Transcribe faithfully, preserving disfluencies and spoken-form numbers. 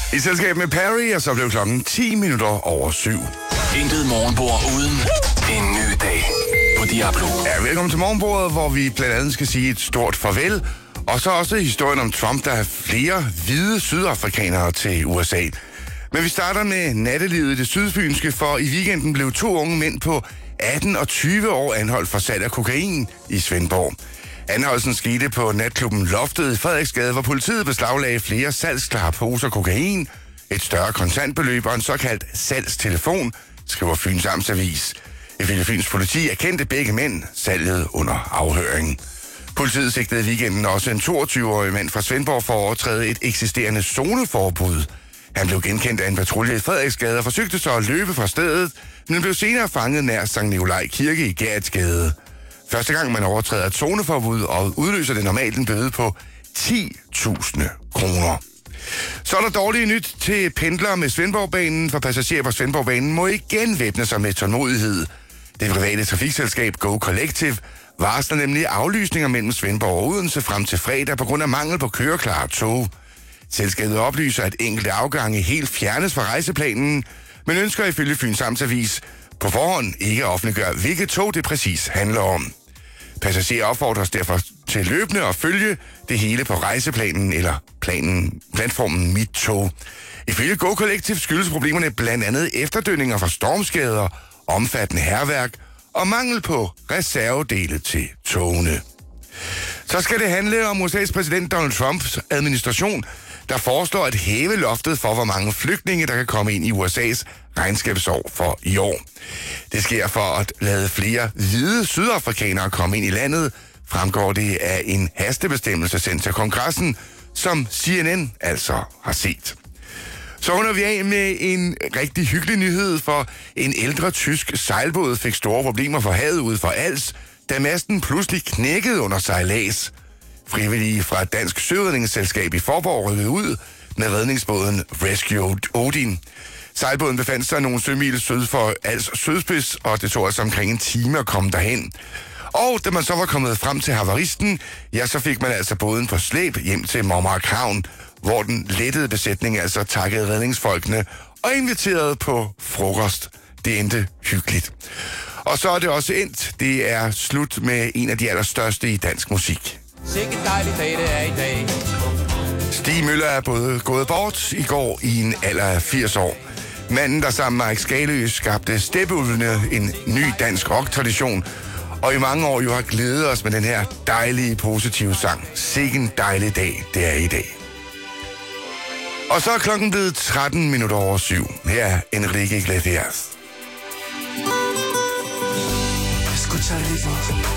I selskab med Perry, og så blev klokken ti minutter over syv. Intet morgenbord uden en ny dag på Diablo. Ja, velkommen til morgenbordet, hvor vi blandt andet skal sige et stort farvel. Og så også historien om Trump, der har flere hvide sydafrikanere til U S A. Men vi starter med nattelivet i det sydfynske, for i weekenden blev to unge mænd på atten og tyve år anholdt for salg af kokain i Svendborg. Anholdelsen skete på natklubben Loftet i Frederiksgade, hvor politiet beslaglagde flere salgsklare poser kokain, et større kontantbeløb og en såkaldt salgstelefon, skriver Fyns Amtsavis. Ifølge Fyns politi erkendte begge mænd salget under afhøringen. Politiet sigtede i weekenden også en toogtyve-årig mand fra Svendborg for at overtræde et eksisterende zoneforbud. Han blev genkendt af en patrulje i Frederiksgade og forsøgte så at løbe fra stedet, men blev senere fanget nær Sankt Nikolaj Kirke i Gerritsgade. Første gang man overtræder et zoneforbud og udløser det normalt en bøde på ti tusind kroner. Så er der dårlige nyt til pendlere med Svendborgbanen, for passagerer på Svendborgbanen må igen væbne sig med tålmodighed. Det private trafikselskab Go Collective varsler nemlig aflysninger mellem Svendborg og Odense frem til fredag på grund af mangel på køreklare tog. Selskabet oplyser, at enkelte afgange helt fjernes fra rejseplanen, men ønsker ifølge Fyns Amtsavis på forhånd ikke at offentliggøre, hvilket tog det præcis handler om. Passagerer opfordres derfor til løbende at følge det hele på rejseplanen eller planen, platformen Mit Tog. Ifølge Go Collective skyldes problemerne blandt andet efterdønninger fra stormskader, omfattende hærværk og mangel på reservedele til togene. Så skal det handle om U S A's præsident Donald Trumps administration, der foreslår at hæve loftet for, hvor mange flygtninge, der kan komme ind i U S A's regnskabsår for i år. Det sker for at lade flere hvide sydafrikanere komme ind i landet, fremgår det af en hastebestemmelse sendt til kongressen, som C N N altså har set. Så runder vi af med en rigtig hyggelig nyhed, for en ældre tysk sejlbåd fik store problemer for havet ude for Als, da masten pludselig knækkede under sejlads. Frivillige fra Dansk Søredningsselskab i Forborg rykkede ud med redningsbåden Rescue Odin. Sejlbåden befandt sig nogle sømil syd for Als sydspids, og det tog altså omkring en time at komme derhen. Og da man så var kommet frem til havaristen, ja, så fik man altså båden på slæb hjem til Mommark Havn, hvor den lettede besætning altså takkede redningsfolkene og inviterede på frokost. Det endte hyggeligt. Og så er det også endt. Det er slut med en af de allerstørste i dansk musik. Sikke dejlig dag det er i dag. Stig Møller er både gået bort i går i en alder af firs år. Manden, der sammen med Erik Skalø skabte Steppeulvene, en ny dansk rock-tradition, og i mange år jo har glædet os med den her dejlige, positive sang. Sikke en dejlig dag, det er i dag. Og så er klokken blevet tretten minutter over syv. Her er Enrique Iglesias. Escucha el ritmo.